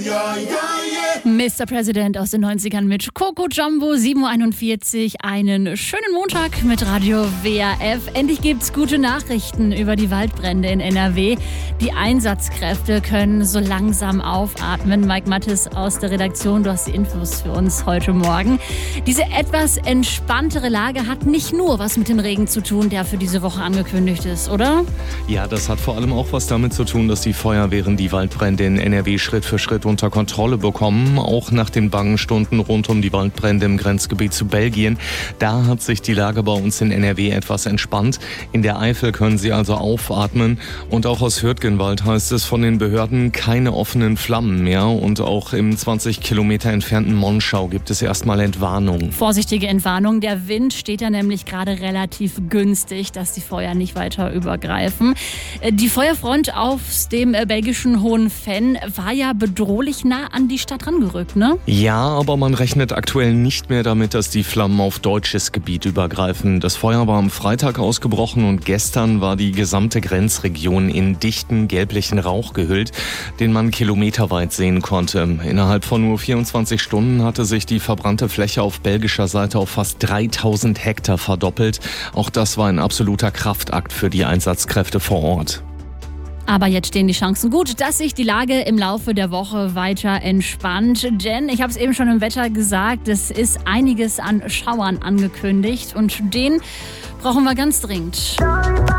Mr. President aus den 90ern mit Coco Jumbo, 7.41 Uhr. Einen schönen Montag mit Radio WRF. Endlich gibt's gute Nachrichten über die Waldbrände in NRW. Die Einsatzkräfte können so langsam aufatmen. Mike Mattes aus der Redaktion, du hast die Infos für uns heute Morgen. Diese etwas entspanntere Lage hat nicht nur was mit dem Regen zu tun, der für diese Woche angekündigt ist, oder? Ja, das hat vor allem auch was damit zu tun, dass die Feuerwehren die Waldbrände in NRW Schritt für Schritt unter Kontrolle bekommen. Auch nach den bangen Stunden rund um die Waldbrände im Grenzgebiet zu Belgien. Da hat sich die Lage bei uns in NRW etwas entspannt. In der Eifel können sie also aufatmen. Und auch aus Hürtgenwald heißt es von den Behörden keine offenen Flammen mehr. Und auch im 20 Kilometer entfernten Monschau gibt es erstmal Entwarnung. Vorsichtige Entwarnung. Der Wind steht ja nämlich gerade relativ günstig, dass die Feuer nicht weiter übergreifen. Die Feuerfront aus dem belgischen Hohenvenn war ja bedrohlich nah an die Stadt rangerückt, ne? Ja, aber man rechnet aktuell nicht mehr damit, dass die Flammen auf deutsches Gebiet übergreifen. Das Feuer war am Freitag ausgebrochen und gestern war die gesamte Grenzregion in dichten gelblichen Rauch gehüllt, den man kilometerweit sehen konnte. Innerhalb von nur 24 Stunden hatte sich die verbrannte Fläche auf belgischer Seite auf fast 3000 Hektar verdoppelt. Auch das war ein absoluter Kraftakt für die Einsatzkräfte vor Ort. Aber jetzt stehen die Chancen gut, dass sich die Lage im Laufe der Woche weiter entspannt. Denn, ich habe es eben schon im Wetter gesagt, es ist einiges an Schauern angekündigt und den brauchen wir ganz dringend.